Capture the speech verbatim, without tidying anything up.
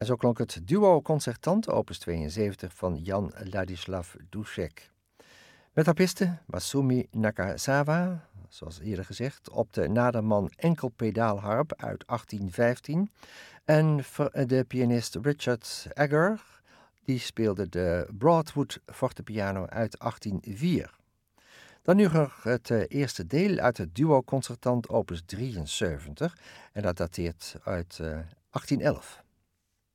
En zo klonk het duo concertant opus tweeënzeventig van Jan Ladislav Dušek. Met harpiste Masumi Nakazawa, zoals eerder gezegd, op de Naderman enkelpedaalharp uit achttien vijftien. En de pianist Richard Egger, die speelde de Broadwood fortepiano uit achttien vier. Dan nu nog het uh, eerste deel uit het duo concertant opus drieënzeventig en dat dateert uit uh, achttien elf.